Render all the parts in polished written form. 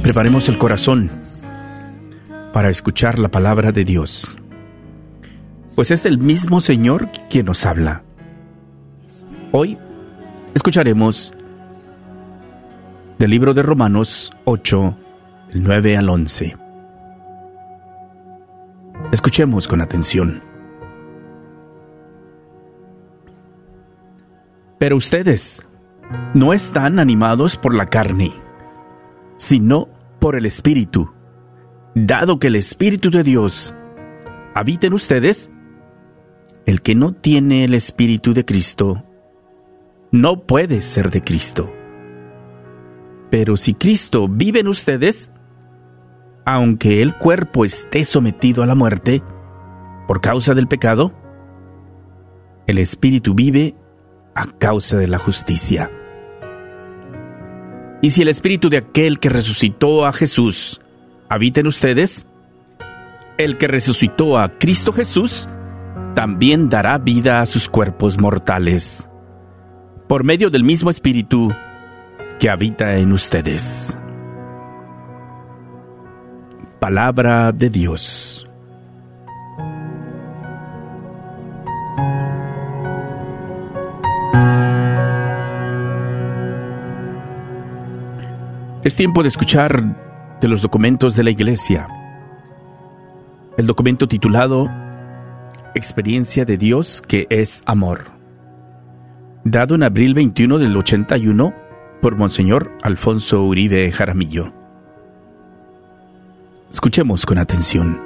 Preparemos el corazón para escuchar la palabra de Dios, pues es el mismo Señor quien nos habla. Hoy escucharemos del libro de Romanos 8, del 9 al 11. Escuchemos con atención. Pero ustedes no están animados por la carne, sino por el Espíritu, dado que el Espíritu de Dios habita en ustedes. El que no tiene el Espíritu de Cristo no puede ser de Cristo. Pero si Cristo vive en ustedes, aunque el cuerpo esté sometido a la muerte por causa del pecado, el Espíritu vive a causa de la justicia. Y si el Espíritu de aquel que resucitó a Jesús habita en ustedes, el que resucitó a Cristo Jesús también dará vida a sus cuerpos mortales, por medio del mismo Espíritu que habita en ustedes. Palabra de Dios. Es tiempo de escuchar de los documentos de la Iglesia. El documento titulado Experiencia de Dios que es amor, dado en abril 21 del 81 por Monseñor Alfonso Uribe Jaramillo. Escuchemos con atención.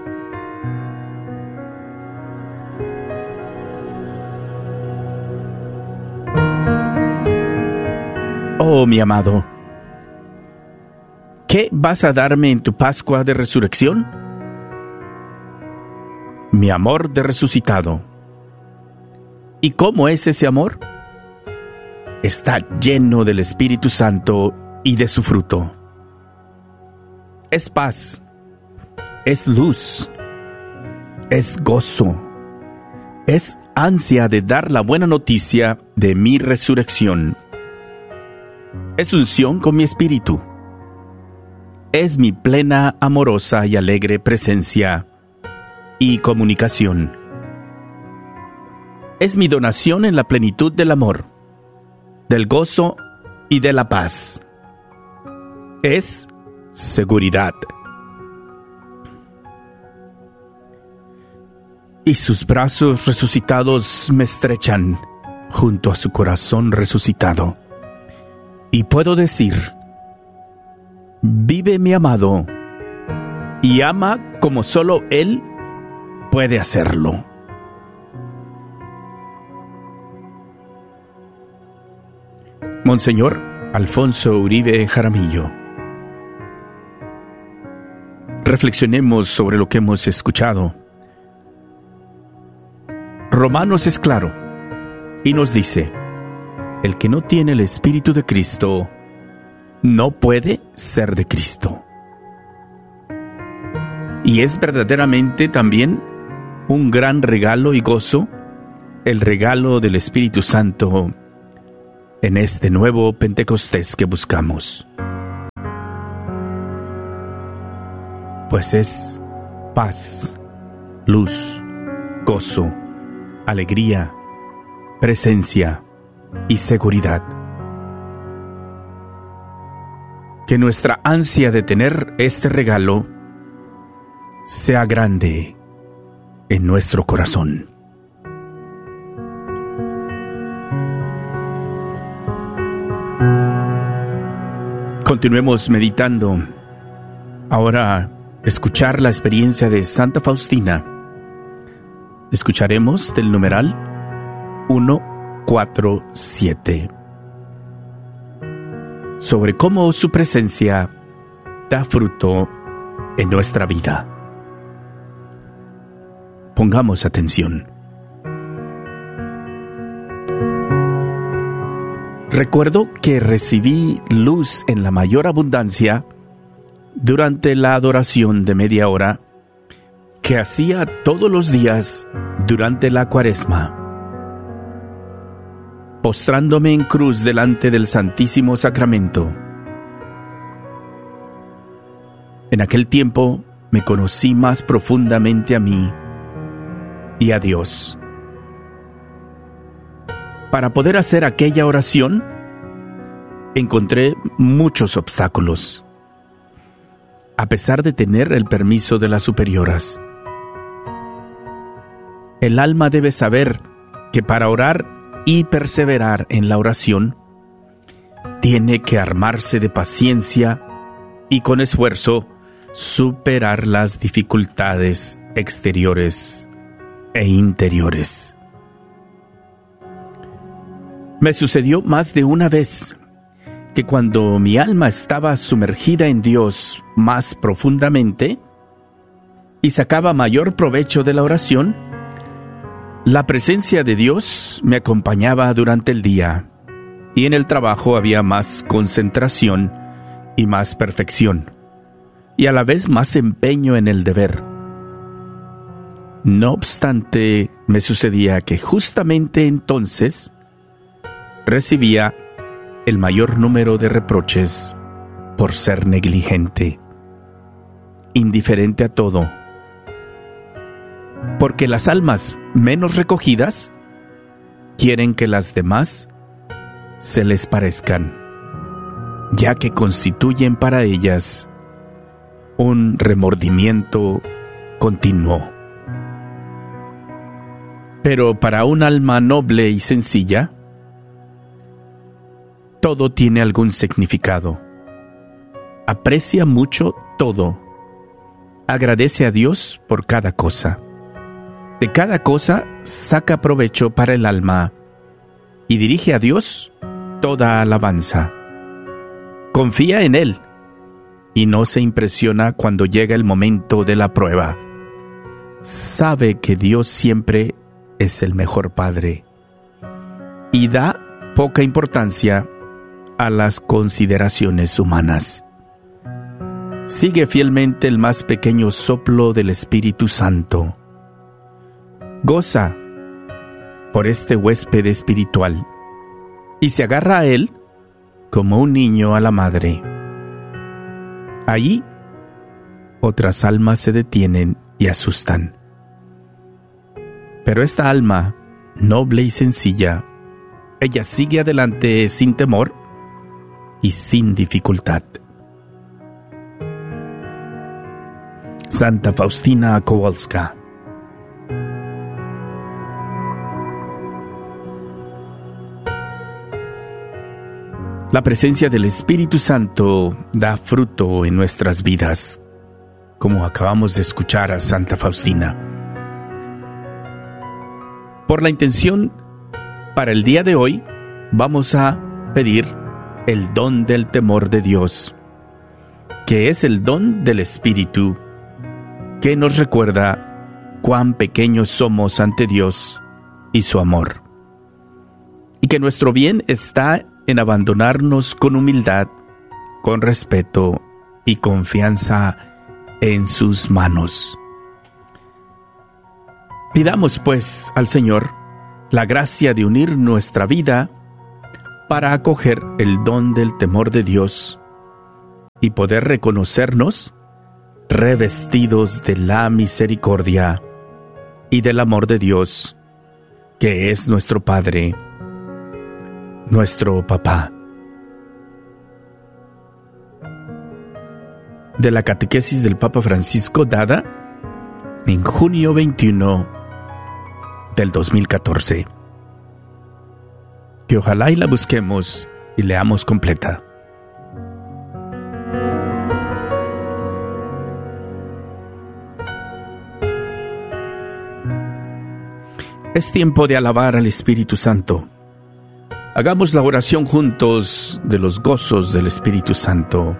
Oh, mi amado, ¿qué vas a darme en tu Pascua de Resurrección? Mi amor de resucitado. ¿Y cómo es ese amor? Está lleno del Espíritu Santo y de su fruto. Es paz, es luz, es gozo, es ansia de dar la buena noticia de mi resurrección. Es unción con mi espíritu. Es mi plena, amorosa y alegre presencia y comunicación. Es mi donación en la plenitud del amor, del gozo y de la paz. Es seguridad. Y sus brazos resucitados me estrechan junto a su corazón resucitado. Y puedo decir: vive mi amado, y ama como solo Él puede hacerlo. Monseñor Alfonso Uribe Jaramillo. Reflexionemos sobre lo que hemos escuchado. Romanos es claro y nos dice: el que no tiene el Espíritu de Cristo no puede ser de Cristo. Y es verdaderamente también un gran regalo y gozo el regalo del Espíritu Santo en este nuevo Pentecostés que buscamos. Pues es paz, luz, gozo, alegría, presencia y seguridad. Que nuestra ansia de tener este regalo sea grande en nuestro corazón. Continuemos meditando. Ahora, escuchar la experiencia de Santa Faustina. Escucharemos del numeral 147 sobre cómo su presencia da fruto en nuestra vida. Pongamos atención. Recuerdo que recibí luz en la mayor abundancia durante la adoración de media hora que hacía todos los días durante la Cuaresma, postrándome en cruz delante del Santísimo Sacramento. En aquel tiempo me conocí más profundamente a mí y a Dios. Para poder hacer aquella oración, encontré muchos obstáculos, a pesar de tener el permiso de las superioras. El alma debe saber que para orar y perseverar en la oración, tiene que armarse de paciencia y con esfuerzo superar las dificultades exteriores e interiores. Me sucedió más de una vez que cuando mi alma estaba sumergida en Dios más profundamente y sacaba mayor provecho de la oración, la presencia de Dios me acompañaba durante el día y en el trabajo había más concentración y más perfección, y a la vez más empeño en el deber. No obstante, me sucedía que justamente entonces recibía el mayor número de reproches por ser negligente, indiferente a todo, porque las almas menos recogidas quieren que las demás se les parezcan, ya que constituyen para ellas un remordimiento continuo. Pero para un alma noble y sencilla, todo tiene algún significado. Aprecia mucho todo. Agradece a Dios por cada cosa. De cada cosa saca provecho para el alma y dirige a Dios toda alabanza. Confía en Él y no se impresiona cuando llega el momento de la prueba. Sabe que Dios siempre es el mejor Padre y da poca importancia a las consideraciones humanas. Sigue fielmente el más pequeño soplo del Espíritu Santo. Goza por este huésped espiritual y se agarra a él como un niño a la madre. Allí, otras almas se detienen y asustan. Pero esta alma, noble y sencilla, ella sigue adelante sin temor y sin dificultad. Santa Faustina Kowalska. La presencia del Espíritu Santo da fruto en nuestras vidas, como acabamos de escuchar a Santa Faustina. Por la intención, para el día de hoy, vamos a pedir el don del temor de Dios, que es el don del Espíritu, que nos recuerda cuán pequeños somos ante Dios y su amor, y que nuestro bien está en abandonarnos con humildad, con respeto y confianza en sus manos. Pidamos pues al Señor la gracia de unir nuestra vida para acoger el don del temor de Dios y poder reconocernos revestidos de la misericordia y del amor de Dios, que es nuestro Padre, nuestro Papá. De la catequesis del Papa Francisco dada en junio 21 del 2014. Que ojalá y la busquemos y leamos completa. Es tiempo de alabar al Espíritu Santo. Hagamos la oración juntos de los gozos del Espíritu Santo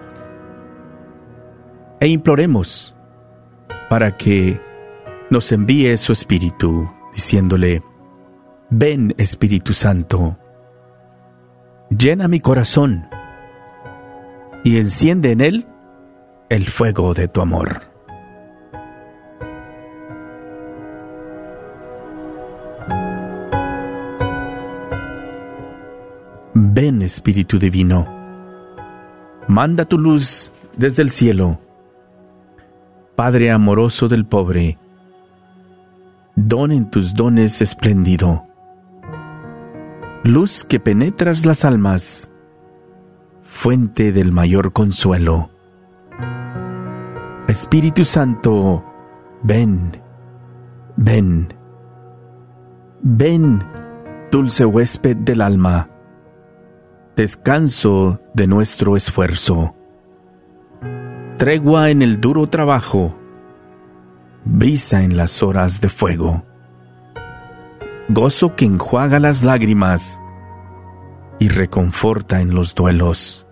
e imploremos para que nos envíe su Espíritu, diciéndole: ven, Espíritu Santo, llena mi corazón y enciende en él el fuego de tu amor. Ven, Espíritu Divino, manda tu luz desde el cielo Padre amoroso del pobre, don en tus dones espléndido, luz que penetras las almas, fuente del mayor consuelo. Espíritu Santo, ven, ven, ven, dulce huésped del alma, descanso de nuestro esfuerzo, tregua en el duro trabajo, brisa en las horas de fuego, gozo que enjuaga las lágrimas y reconforta en los duelos.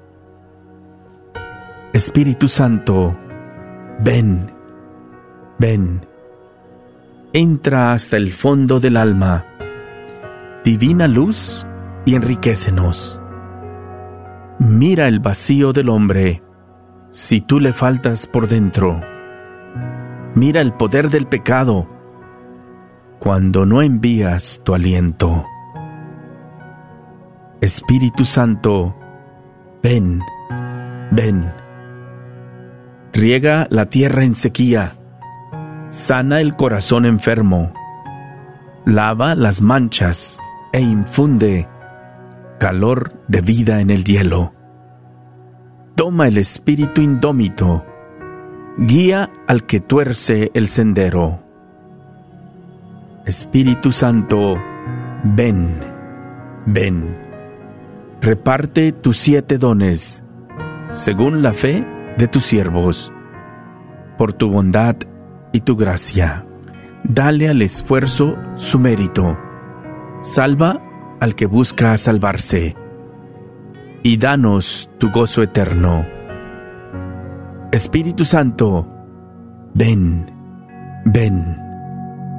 Espíritu Santo, ven, ven, entra hasta el fondo del alma, divina luz, y enriquécenos. Mira el vacío del hombre, si tú le faltas por dentro. Mira el poder del pecado, cuando no envías tu aliento. Espíritu Santo, ven, ven. Riega la tierra en sequía, sana el corazón enfermo, lava las manchas e infunde calor de vida en el hielo. Toma el espíritu indómito, guía al que tuerce el sendero. Espíritu Santo, ven, ven. Reparte tus 7 dones, según la fe de tus siervos, por tu bondad y tu gracia. Dale al esfuerzo su mérito. Salva al que busca salvarse, y danos tu gozo eterno. Espíritu Santo, ven, ven.